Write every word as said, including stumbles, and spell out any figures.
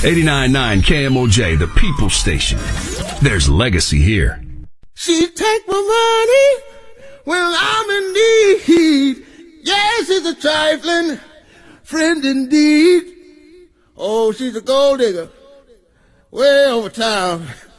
eighty-nine point nine K M O J, the People Station. There's legacy here. She take my money when I'm in need. Yes, she's a trifling friend indeed. Oh, she's a gold digger way over town.